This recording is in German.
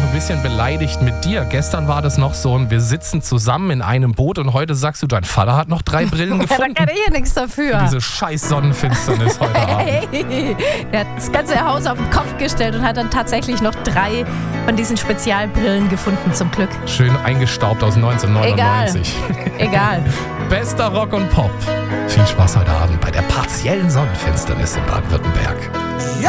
ein bisschen beleidigt mit dir. Gestern war das noch so, und wir sitzen zusammen in einem Boot und heute sagst du, dein Vater hat noch 3 Brillen gefunden. Da kann ich ja nichts dafür. Diese scheiß Sonnenfinsternis heute Abend. Hey, er hat das ganze Haus auf den Kopf gestellt und hat dann tatsächlich noch 3 von diesen Spezialbrillen gefunden, zum Glück. Schön eingestaubt aus 1999. Egal. Bester Rock und Pop. Viel Spaß heute Abend bei der partiellen Sonnenfinsternis in Baden-Württemberg. Ja,